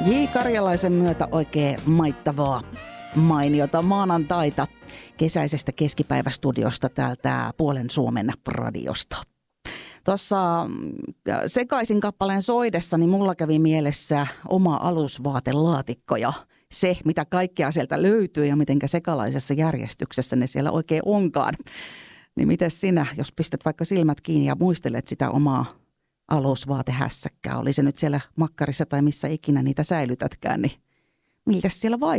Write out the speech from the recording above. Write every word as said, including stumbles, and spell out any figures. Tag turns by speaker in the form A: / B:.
A: J. Karjalaisen myötä oikein maittavaa, mainiota maanantaita kesäisestä keskipäivästudiosta täältä Puolen Suomen radiosta. Tuossa sekaisin kappaleen soidessa, niin mulla kävi mielessä oma alusvaatelaatikko ja se, mitä kaikkea sieltä löytyy ja mitenkä sekalaisessa järjestyksessä ne siellä oikein onkaan. Niin miten sinä, jos pistät vaikka silmät kiinni ja muistelet sitä omaa alusvaatehässäkkää, oli se nyt siellä makkarissa tai missä ikinä niitä säilytätkään, niin miltä siellä vaikuttaa?